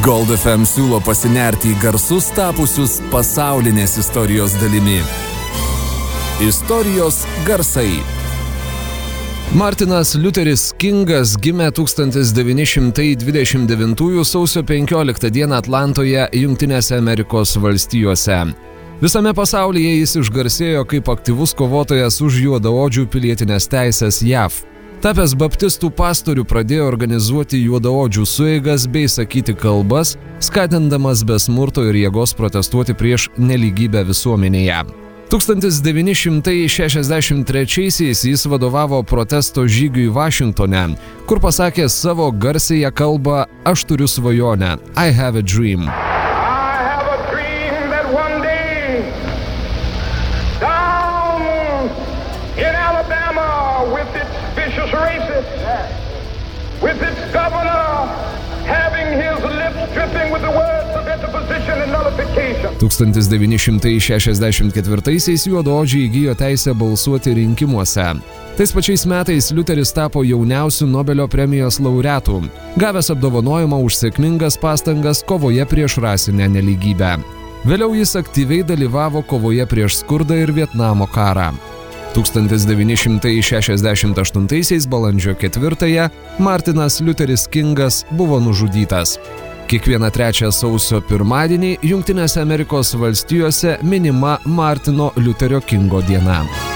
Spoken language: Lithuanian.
Gold FM siūlo pasinerti į garsus tapusius pasaulinės istorijos dalimi. Istorijos garsai. Martinas Liuteris Kingas gimė 1929 sausio 15 dieną Atlantoje, Jungtinėse Amerikos valstijose. Visame pasaulyje jis išgarsėjo kaip aktyvus kovotojas už juodaodžių pilietinės teisės JAV. Tapęs baptistų pastorių pradėjo organizuoti juodaodžių sueigas bei sakyti kalbas, skatindamas be smurto ir jėgos protestuoti prieš nelygybę visuomenėje. 1963-aisiais jis vadovavo protesto žygiui Vašingtone, kur pasakė savo garsiąją kalbą "Aš turiu svajonę" I have a dream. With its governor having his lips dripping with the words of interposition and nullification. 1964-aisiais juodaodžiai įgijo teisę balsuoti rinkimuose. Tais pačiais metais Liuteris tapo jauniausiu Nobelio premijos laureatu, gavęs apdovanojimą už sėkmingas pastangas kovoje prieš rasinę nelygybę. Vėliau jis aktyviai dalyvavo kovoje prieš skurdą ir Vietnamo karą. 1968 balandžio 4 Martinas Liuteris Kingas buvo nužudytas. Kiekvieną 3 sausio pirmadienį Jungtinėse Amerikos valstijose minima Martino Liuterio Kingo diena.